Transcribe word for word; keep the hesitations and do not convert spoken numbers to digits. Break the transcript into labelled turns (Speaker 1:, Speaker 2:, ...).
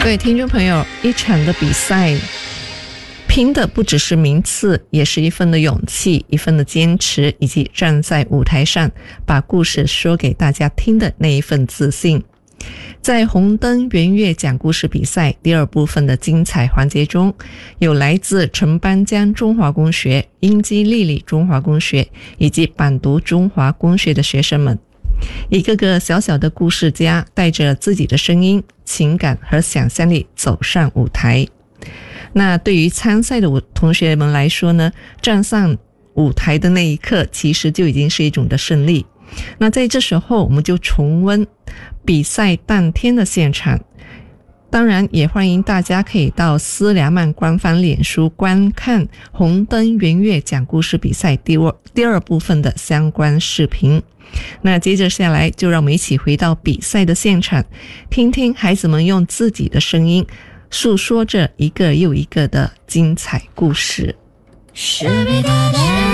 Speaker 1: 各位听众朋友，一场的比赛拼的不只是名次，也是一份的勇气，一份的坚持，以及站在舞台上把故事说给大家听的那一份自信。在红灯圆月讲故事比赛第二部分的精彩环节中，有来自陈班江中华公学、英基丽丽中华公学以及板读中华公学的学生们，一个个小小的故事家，带着自己的声音、情感和想象力走上舞台。那对于参赛的同学们来说呢，站上舞台的那一刻其实就已经是一种的胜利。那在这时候我们就重温比赛当天的现场，当然也欢迎大家可以到斯良曼官方脸书观看红灯圆月讲故事比赛第二第二部分的相关视频。那接着下来就让我们一起回到比赛的现场，听听孩子们用自己的声音诉说着一个又一个的精彩故事。